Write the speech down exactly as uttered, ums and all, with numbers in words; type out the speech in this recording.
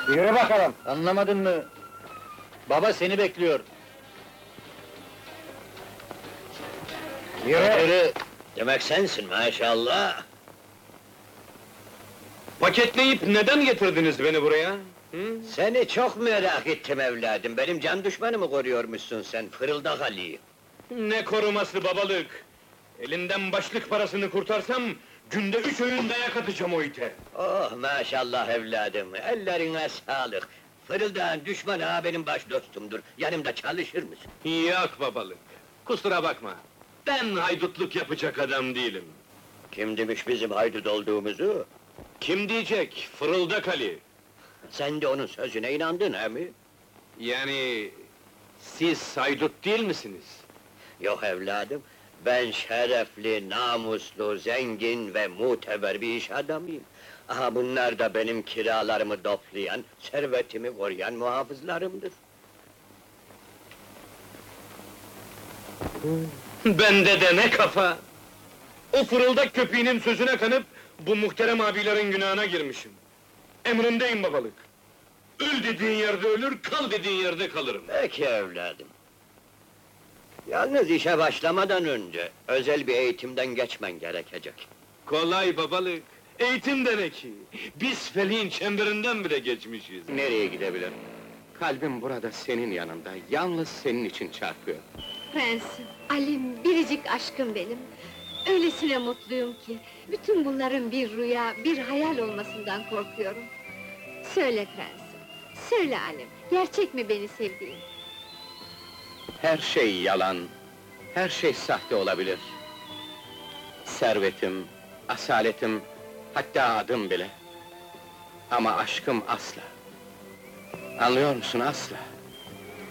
Yürü bakalım! Anlamadın mı? Baba seni bekliyor. Yürü! Yürü! Demek sensin maşallah! Paketleyip neden getirdiniz beni buraya? Hı? Seni çok merak ettim evladım, benim can düşmanımı koruyormuşsun sen, Fırıldak Ali! Ne koruması babalık! Elinden başlık parasını kurtarsam, günde üç öğün dayak atacağım o ite! Oh maşallah evladım, ellerine sağlık! Fırıldağın düşmanı ha benim baş dostumdur, yanımda çalışır mısın? Yok babalık, kusura bakma! Ben haydutluk yapacak adam değilim! Kim demiş bizim haydut olduğumuzu? Kim diyecek? Fırıldak Ali! Sen de onun sözüne inandın he mi? Yani... Siz haydut değil misiniz? Yok evladım, ben şerefli, namuslu, zengin ve muteber bir iş adamıyım. Aha bunlar da benim kiralarımı toplayan, servetimi koruyan muhafızlarımdır. Bende de ne kafa! O fırıldak köpeğinin sözüne kanıp, bu muhterem abilerin günahına girmişim. Emrindeyim babalık! Öl dediğin yerde ölür, kal dediğin yerde kalırım. Peki evladım. Yalnız işe başlamadan önce, özel bir eğitimden geçmen gerekecek. Kolay babalık! Eğitim de ne ki? Biz feleğin çemberinden bile geçmişiz. Nereye gidebilir? Kalbim burada senin yanında, yalnız senin için çarpıyor. Prensim, Alim, biricik aşkım benim. Öylesine mutluyum ki, bütün bunların bir rüya, bir hayal olmasından korkuyorum. Söyle prensim, söyle Alim, gerçek mi beni sevdiğin? Her şey yalan, her şey sahte olabilir. Servetim, asaletim, hatta adım bile. Ama aşkım asla. Anlıyor musun, asla?